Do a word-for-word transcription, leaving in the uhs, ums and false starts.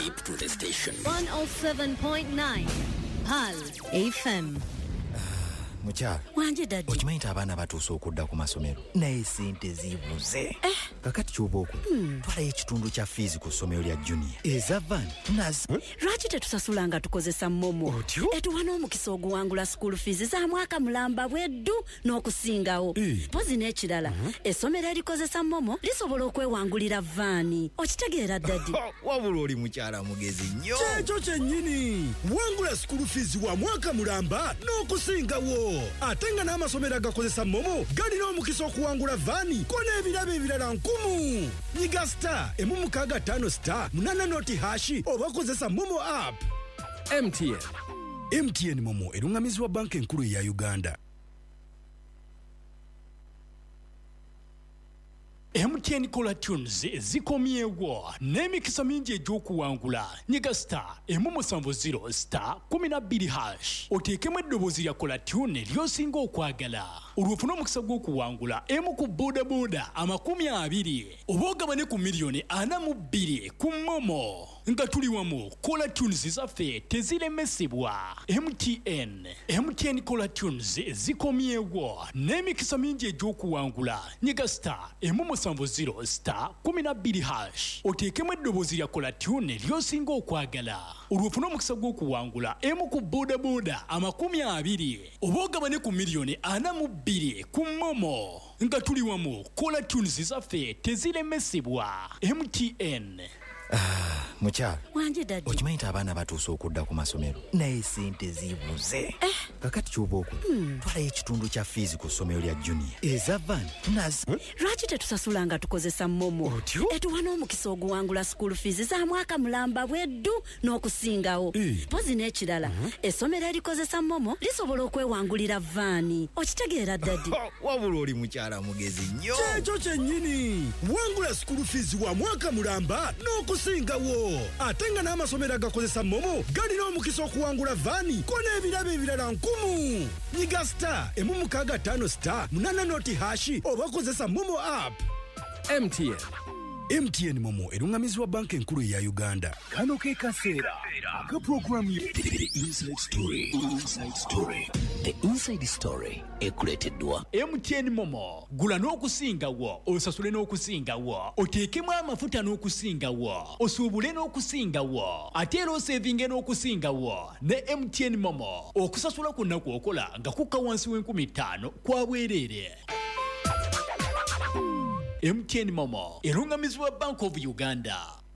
Zip to the station. one oh seven point nine Pal F M. Mucha wanje daddy okimanyi abaana batuuse okudda ku masomero naye sente zibuze eh. kakati ky'oba okola hmm. twalayo ekitundu kya fiizi ku ssomero lya junior eza van nazi hmm? lwaki tetusasula nga tukozesa momo etuwa n'omukisa oguwangula school fees za mwaka mulamba bweddu n'okusingawo eh. pozi n'ekirala uh-huh. essomero erikozesa momo lisobola okwewangulira vaani okitegeera daddy wabula oli mukyala mugezi nnyo kyekyo kyennyini wangula school fees wa mwaka mulamba n'okusingawo ate nga n'amasomero agakozesa momo galina omukisa okuwangula vaani ko n'ebirabo ebirala nkumu nyiga star emu mukaaga ttaano star munana noti hashi oba kozesa momo app. M T N M T N momo erungamizibwa banka enkulu eya Uganda. M T N Kola Tunes zikomyewo n'emikisa mingi egy'okuwangula nyiga star emu musanvu zero star kumi na bbiri hash oteekemu eddoboozi lya Kola Tune ly'osinga okwagala olw'ofuna omukisa gw'okuwangula emu ku boodabooda amakumi abiri oba ogabane ku miliyoni ana mu bbiri ku momo nga tuli wamu Kola Tunes zaffe teziremesebwa. M T N M T N Kola Tunes zikomyewo n'emikisa mingi egy'okuwangula nyiga star emu musanvu zero star kumi na bbiri hash oteekemu eddoboozi lya Kola Tune ly'osinga okwagala olw'ofuna omukisa gw'okuwangula emu ku boodabooda amakumi abiri oba ogabane ku miliyoni ana mu bbiri ku momo nga tuli wamu Kola Tunes zaffe teziremesebwa. M T N Ah, mukyala wanje daddy okimanyi abaana batuuse okudda ku masomero naye sente zibuze eh. kakati ky'oba okola hmm. twalayo ekitundu kya fiizi ku ssomero lya junior eza van nazi hmm? lwaki tetusasula nga tukozesa momo etuwa n'omukisa oguwangula school fees za mwaka mulamba bweddu n'okusingawo eh. pozi n'ekirala uh-huh. essomero erikozesa momo lisobola okwewangulira vaani okitegeera daddy wabula oli mukyala mugezi nnyo kyekyo kyennyini wangula school fees wa mwaka mulamba n'okusingawo ate nga n'amasomero agakozesa momo galina omukisa okuwangula vaani ko n'ebirabo ebirala nkumu nyiga star emu mukaaga ttaano star munana noti hashi oba kozesa momo app. M T N M T N momo erungamizibwa banka enkulu eya Uganda. Kano ke kaseera aka program ye The Inside Story. Inside Story. The Inside Story ekuleeteddwa M T N momo gula n'okusingawo osasule n'okusingawo oteekemu amafuta n'okusingawo osuubule n'okusingawo ate era osevinge n'okusingawo ne M T N momo okusasula ku nnaku okola nga kukka wansi w'enkumi ttaano kwa bwereere. M T N momo erungamizibwa Bank of Uganda.